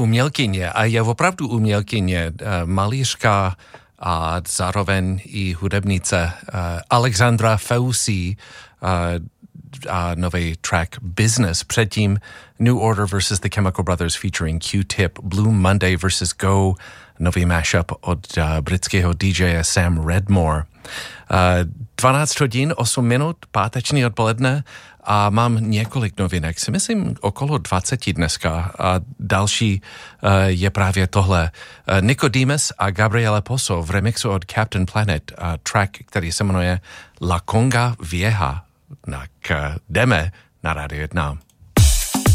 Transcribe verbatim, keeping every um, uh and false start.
umělkyně a je opravdu umělkyně, malířka a zároveň i hudebnice Alexandra Feusy a nový track Business. Předtím New Order versus the Chemical Brothers featuring Q-Tip, Blue Monday versus Go, nový mashup od uh, britského D J Sam Redmore. Uh, dvanáct hodin, osm minut, páteční odpoledne a mám několik novinek, si myslím okolo dvacet dneska a další uh, je právě tohle. Uh, Nicodemus a Gabriele Poso v remixu od Captain Planet, uh, track, který se jmenuje La Conga Vieja. Tak jdeme na Rádio jedna.